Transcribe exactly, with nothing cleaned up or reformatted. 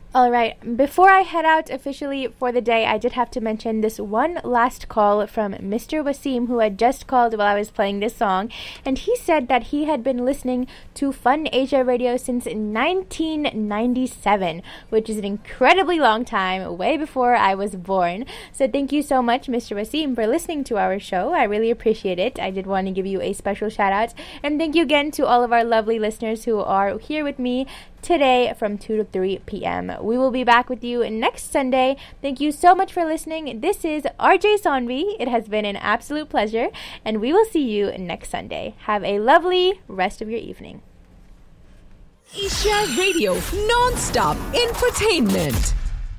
All right. Before I head out officially for the day, I did have to mention this one last call from Mister Wasim, who had just called while I was playing this song. And he said that he had been listening to Fun Asia Radio since nineteen ninety-seven, which is an incredibly long time, way before I was born. So thank you so much, Mister Wasim, for listening to our show. I really appreciate it. I did want to give you a special shout out. And thank you again to all of our lovely listeners who are here with me today from two to three p.m. We will be back with you next Sunday. Thank you so much for listening. This is R J Sonvi. It has been an absolute pleasure, and we will see you next Sunday. Have a lovely rest of your evening. Asia Radio, non-stop infotainment.